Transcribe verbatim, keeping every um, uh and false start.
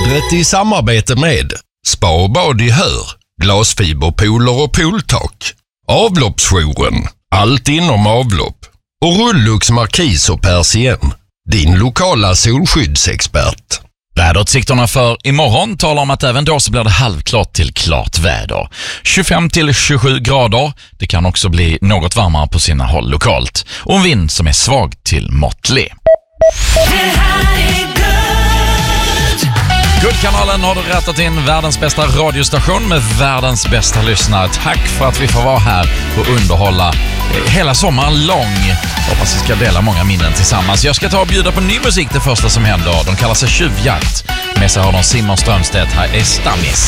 vädret i samarbete med Spa och bad i Hör, glasfiberpooler och pooltak, Avloppsjouren, allt inom avlopp och Rullux Markis och Persien, din lokala solskyddsexpert. Väderutsikterna för imorgon talar om att även då så blir det halvklart till klart väder. tjugofem till tjugosju grader. Det kan också bli något varmare på sina håll lokalt. Och en vind som är svag till måttlig. Guldkanalen har du rättat in, världens bästa radiostation med världens bästa lyssnare. Tack för att vi får vara här och underhålla hela sommaren lång. Hoppas vi ska dela många minnen tillsammans. Jag ska ta och bjuda på ny musik det första som händer. De kallar sig Tjuvjakt. Med sig har de Simon Strömstedt. Här är Stammis.